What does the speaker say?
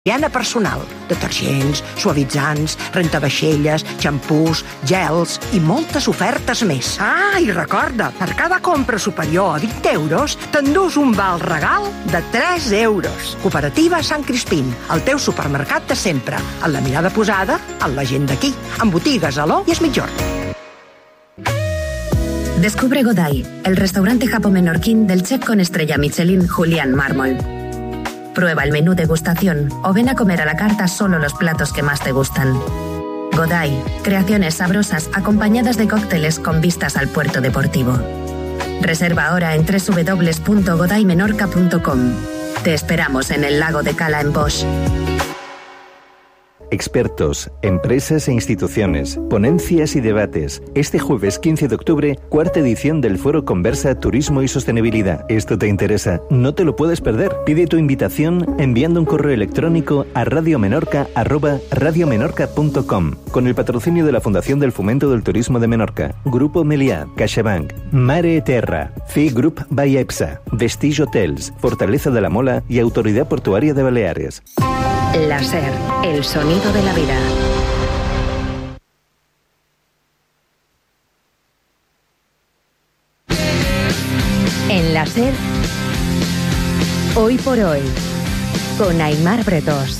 Higiene personal, detergents, suavitzants, rentavaixelles, xampús, gels i moltes ofertes més. Ah, i recorda, per cada compra superior a 20 euros, t'endús un val regal de 3 euros. Cooperativa Sant Crispín, el teu supermercat de sempre, amb la mirada posada en la gent d'aquí, amb botigues a l'O i es Mitjorn. Descubre Godai, el restaurante japo-menorquín del chef con estrella Michelin Julián Mármol. Prueba el menú degustación o ven a comer a la carta solo los platos que más te gustan. Godai, creaciones sabrosas acompañadas de cócteles con vistas al puerto deportivo. Reserva ahora en www.godaimenorca.com. Te esperamos en el lago de Cala en Bosch. Expertos, empresas e instituciones, ponencias y debates. Este jueves 15 de octubre, cuarta edición del Foro Conversa Turismo y Sostenibilidad. ¿Esto te interesa? No te lo puedes perder. Pide tu invitación enviando un correo electrónico a radiomenorca@radiomenorca.com con el patrocinio de la Fundación del Fomento del Turismo de Menorca, Grupo Meliá, CaixaBank, Mare Terra, FI Group by EPSA, Vestige Hotels, Fortaleza de la Mola y Autoridad Portuaria de Baleares. La SER, el sonido de la vida. En la SER, hoy por hoy, con Aimar Bretós.